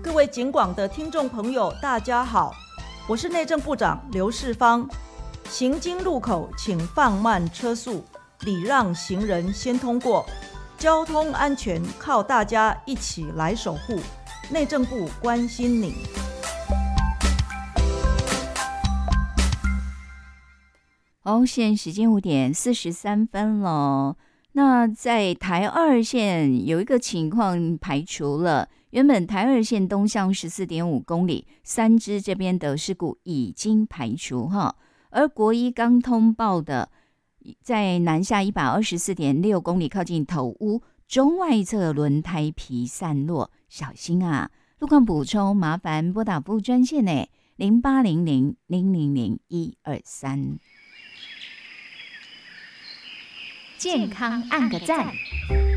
各位警广的听众朋友，大家好，我是内政部长刘世芳。行经路口请放慢车速，礼让行人先通过。交通安全靠大家一起来守护，内政部关心你。 现在时间5:43了。那在台二线有一个情况排除了，原本台二线东向14.5公里三支这边的事故已经排除哈，而国一刚通报的在南下124.6公里靠近头屋中外侧轮胎皮散落，小心啊！路况补充麻烦拨打服务专线呢0800-000-123。 健康按个赞。